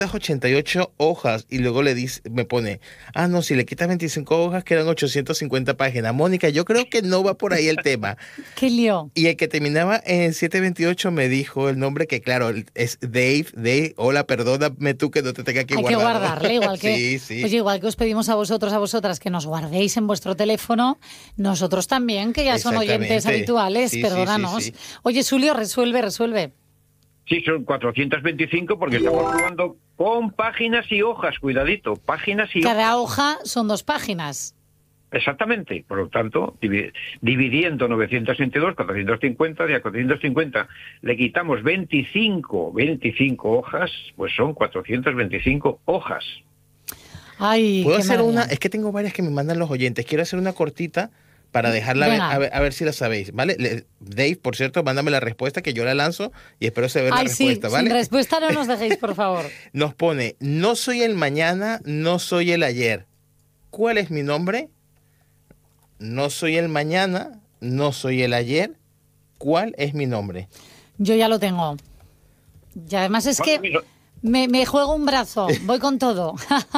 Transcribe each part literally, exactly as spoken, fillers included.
ochenta y ocho hojas y luego le dice, me pone, ah, no, si le quitas veinticinco hojas quedan ochocientas cincuenta páginas. Mónica, yo creo que no va por ahí el tema. ¿Qué lío? Y el que terminaba en setecientos veintiocho me dijo el nombre que, claro, es Dave, Dave, hola, perdóname tú que no te tenga que Hay guardar. que guardarle, igual que, sí, sí. Oye, igual que os pedimos a vosotros, a vosotras, que nos guardéis en vuestro teléfono, nosotros también, que ya son oyentes habituales, sí, perdónanos. Sí, sí, sí. Oye, Julio, resuelve, resuelve. Sí, son cuatrocientos veinticinco porque estamos jugando con páginas y hojas, cuidadito, páginas y hojas. Cada hoja son dos páginas. Exactamente, por lo tanto, divi- dividiendo novecientos veintidós, cuatrocientos cincuenta, de a cuatrocientos cincuenta le quitamos veinticinco, veinticinco hojas, pues son cuatrocientos veinticinco hojas. Ay, ¿Puedo qué hacer maravilla. una? Es que tengo varias que me mandan los oyentes. Quiero hacer una cortita para dejarla ver, Venga. a, ver, a ver si la sabéis, ¿vale? Le- Dave, por cierto, mándame la respuesta que yo la lanzo y espero saber Ay, la sí, respuesta, ¿vale? sin respuesta no nos dejéis, por favor. Nos pone, no soy el mañana, no soy el ayer. ¿Cuál es mi nombre? No soy el mañana, no soy el ayer. ¿Cuál es mi nombre? Yo ya lo tengo. Y además es que me, me juego un brazo, voy con todo.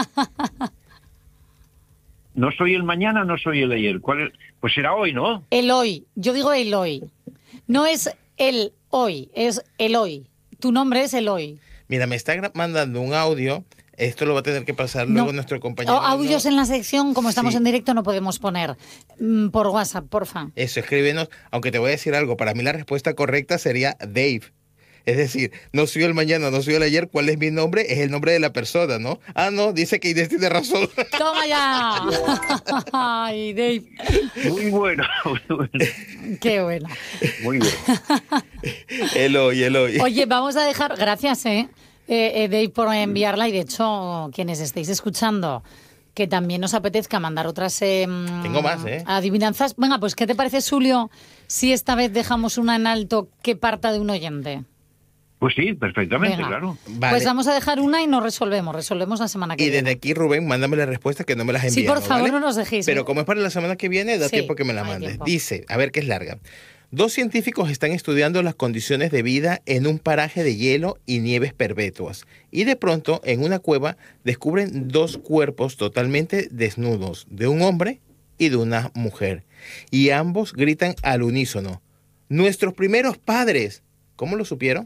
No soy el mañana, no soy el ayer. ¿Cuál es? Pues será hoy, ¿no? El hoy, yo digo el hoy. No es el hoy, es el hoy. Tu nombre es el hoy. Mira, me está gra- mandando un audio. Esto lo va a tener que pasar No. luego nuestro compañero. O audios ¿no? en la sección, como estamos Sí. en directo, no podemos poner. Mm, Por WhatsApp, porfa. Eso, escríbenos. Aunque te voy a decir algo. Para mí la respuesta correcta sería Dave. Es decir, no soy el mañana, no soy el ayer. ¿Cuál es mi nombre? Es el nombre de la persona, ¿no? Ah, no, dice que Inés tiene razón. ¡Toma ya! Ay, Dave, Muy bueno, muy bueno. qué bueno. Muy bueno. Eloy, Eloy. Oye, vamos a dejar, gracias, eh, eh, eh, Dave, por enviarla. Y de hecho, quienes estéis escuchando, que también os apetezca mandar otras eh, Tengo más, ¿eh? adivinanzas. Venga, pues, ¿qué te parece, Julio, si esta vez dejamos una en alto que parta de un oyente? Pues sí, perfectamente, Venga. claro. Vale. Pues vamos a dejar una y nos resolvemos. Resolvemos la semana que Y desde viene. aquí, Rubén, mándame la respuesta que no me las Sí, envían. por favor, no nos dejéis. Pero como es para la semana que viene, da Sí, tiempo que me la hay mandes. tiempo. Dice, a ver qué es larga. Dos científicos están estudiando las condiciones de vida en un paraje de hielo y nieves perpetuas. Y de pronto, en una cueva, descubren dos cuerpos totalmente desnudos, de un hombre y de una mujer. Y ambos gritan al unísono, ¡nuestros primeros padres! ¿Cómo lo supieron?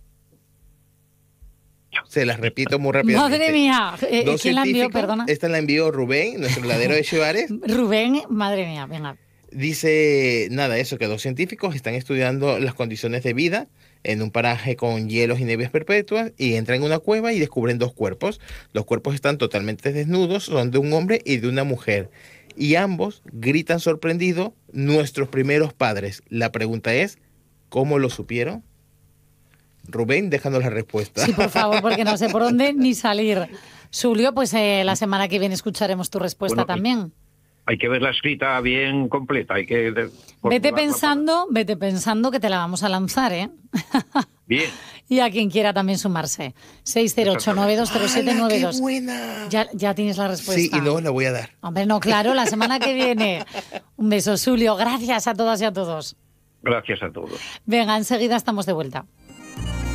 Se las repito muy rápidamente. Madre mía, eh, Dos ¿quién la envió? científicos, Perdona. esta la envió Rubén, nuestro ladero de Chevares. Rubén, madre mía, venga. Dice, nada, eso, que dos científicos están estudiando las condiciones de vida en un paraje con hielos y nieves perpetuas y entran en una cueva y descubren dos cuerpos. Los cuerpos están totalmente desnudos, son de un hombre y de una mujer. Y ambos gritan sorprendidos, nuestros primeros padres. La pregunta es, ¿cómo lo supieron? Rubén, déjanos la respuesta. Sí, por favor, porque no sé por dónde ni salir. Julio, pues eh, la semana que viene escucharemos tu respuesta Bueno, también. Hay que ver la escrita bien completa. Hay que de- Vete formularla pensando, vete pensando que te la vamos a lanzar, ¿eh? para- Bien. Y a quien quiera también sumarse. seis cero ocho, nueve dos cero siete nueve dos. ¡Qué buena! Ya, ya tienes la respuesta. Sí, y luego la voy a dar. Hombre, no, claro, la semana que viene. Un beso, Julio. Gracias a todas y a todos. Gracias a todos. Venga, enseguida estamos de vuelta.